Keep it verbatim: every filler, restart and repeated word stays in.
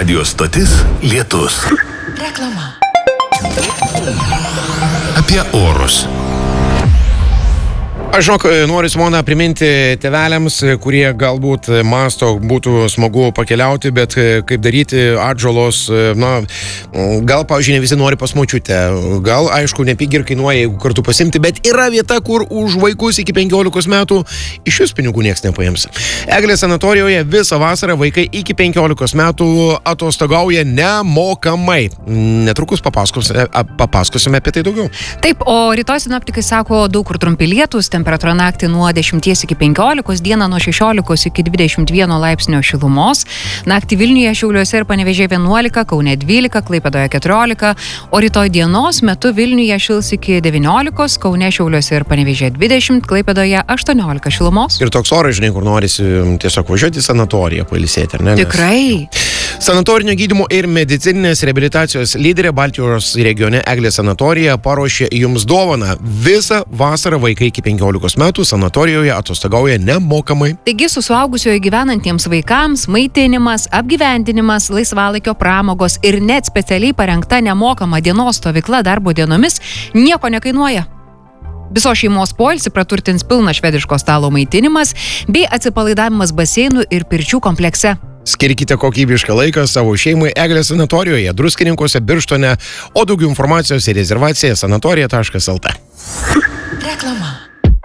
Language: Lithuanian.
Radio stotis Lietus. Reklama. Apie orus. Aš žinok, noriu Simona priminti tėveliams, kurie galbūt masto, būtų smagu pakeliauti, bet kaip daryti atžalos, na, gal, pavyzdžiui, ne visi nori pas močiutę, gal, aišku, nepigi ir kainuoja, jeigu kartu pasimti, bet yra vieta, kur už vaikus iki penkiolikos metų iš vis pinigų nieks nepaims. Eglės sanatorijoje visą vasarą vaikai iki penkiolikos metų atostogauja nemokamai. Netrukus papasakosime, papasakosime apie tai daugiau. Taip, o rytoj sinoptikai sako, daug kur trumpi lietūs, temperatūra naktį nuo dešimties iki penkiolikos, dieną nuo šešiolikos iki dvidešimt vieno laipsnio šilumos. Naktį Vilniuje, Šiauliuose ir Panevėžyje vienuolika, Kaune dvylika, Klaipėdoje keturiolika, o rytoj dienos metu Vilniuje šils iki devyniolikos, Kaune, Šiauliuose ir Panevėžyje dvidešimt, Klaipėdoje aštuoniolika šilumos. Ir toks oras, žinai, kur norisi tiesiog važiuoti į sanatoriją, pailsėti, ar ne? Nes Tikrai. sanatorinio gydymo ir medicininės reabilitacijos lyderė Baltijos regione Eglės sanatorija paruošė jums dovaną. Visą vasarą vaikai iki penkiolikos metų sanatorijoje atostogauja nemokamai. Taigi su suaugusiojo gyvenantiems vaikams maitinimas, apgyvendinimas, laisvalaikio pramogos ir net specialiai parengta nemokama dienos stovykla darbo dienomis nieko nekainuoja. Visos šeimos poilsį praturtins pilnas švediško stalo maitinimas bei atsipalaidavimas baseinų ir pirčių komplekse. Skirkite kokybišką laiką savo šeimai Eglės sanatorijoje, Druskininkuose, Birštone, o daugiau informacijos ir rezervacija sanatorija taškas lt. Reklama.